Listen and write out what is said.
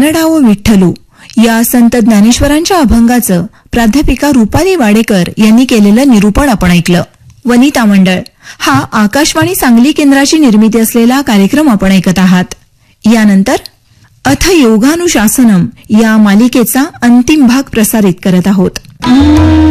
कानडाओ विठ्ठलू या संत ज्ञानेश्वरांच्या अभंगाचं प्राध्यापिका रुपाली वाडेकर यांनी केलेलं निरूपण आपण ऐकलं. वनिता मंडळ हा आकाशवाणी सांगली केंद्राची निर्मिती असलेला कार्यक्रम आपण ऐकत आहात. यानंतर अथ योगानुशासनम या मालिकेचा अंतिम भाग प्रसारित करत आहोत.